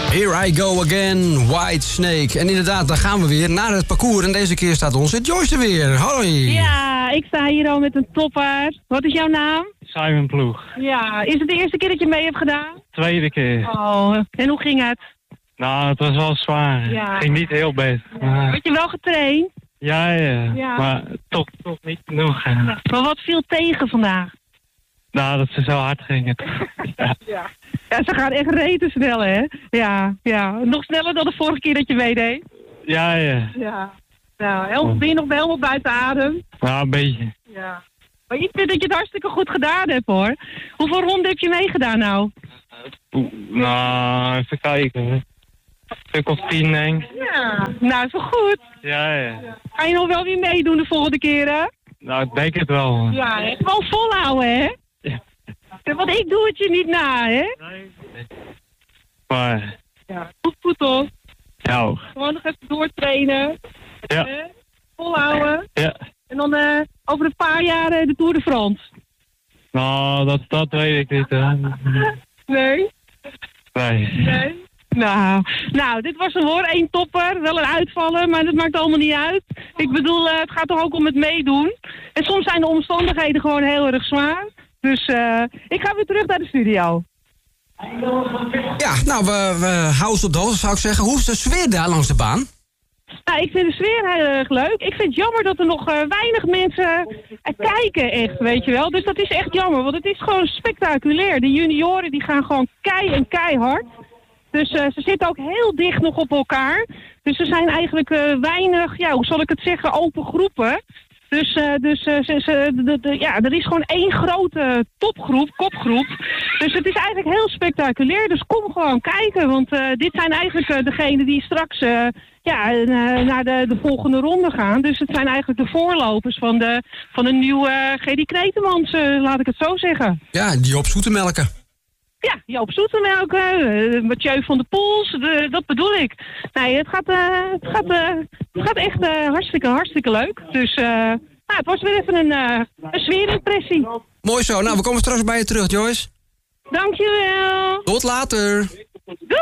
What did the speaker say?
Here I go again, White Snake. En inderdaad, daar gaan we weer naar het parcours. En deze keer staat onze Joyce er weer. Hoi. Ja, ik sta hier al met een topper. Wat is jouw naam? Simon Ploeg. Ja, is het de eerste keer dat je mee hebt gedaan? Tweede keer. Oh, en hoe ging het? Nou, het was wel zwaar. Ja. Het ging niet heel best. Maar... Word je wel getraind? Ja. Maar toch niet genoeg. Maar wat viel tegen vandaag? Nou, dat ze zo hard gingen. Ja, ze gaan echt rete snel, hè? Ja. Nog sneller dan de vorige keer dat je meedeed? Ja. Ja. Nou, ben je nog helemaal buiten adem? Nou, een beetje. Ja. Maar ik vind dat je het hartstikke goed gedaan hebt, hoor. Hoeveel ronden heb je meegedaan, nou? Nou, even kijken. Een stuk of 10, denk ik. Ja. Nou, is wel goed. Ja. Ga je nog wel weer meedoen de volgende keer, hè? Nou, ik denk het wel. Ja, hè? Gewoon volhouden, hè? Ja. Want ik doe het je niet na, hè? Nee. Maar... Ja, goed toch? Ja. Gewoon nog even doortrainen. Ja. Volhouden. Ja. En dan over een paar jaar de Tour de France. Nou, dat weet ik niet, hè. Nee? Nee. Nou, dit was hem hoor. 1 topper. Wel een uitvallen, maar dat maakt allemaal niet uit. Ik bedoel, het gaat toch ook om het meedoen. En soms zijn de omstandigheden gewoon heel erg zwaar. Dus ik ga weer terug naar de studio. Ja, nou, we houden ze op de hoogte, zou ik zeggen. Hoe is de sfeer daar langs de baan? Nou, ik vind de sfeer heel erg leuk. Ik vind het jammer dat er nog weinig mensen kijken, echt, weet je wel. Dus dat is echt jammer, want het is gewoon spectaculair. De junioren die gaan gewoon keihard. Dus ze zitten ook heel dicht nog op elkaar. Dus er zijn eigenlijk weinig, ja, hoe zal ik het zeggen, open groepen. Dus er is gewoon 1 grote kopgroep. Dus het is eigenlijk heel spectaculair. Dus kom gewoon kijken, want dit zijn eigenlijk degenen die straks naar de volgende ronde gaan. Dus het zijn eigenlijk de voorlopers van de nieuwe G.D. Kretemans, laat ik het zo zeggen. Ja, die op Zoetemelken. Ja, Joop Zoetemelken, Mathieu van der Poels, dat bedoel ik. Nee, het gaat echt hartstikke leuk. Dus het was weer even een sfeerimpressie. Mooi zo. Nou, we komen straks bij je terug, Joyce. Dankjewel. Tot later. Doei.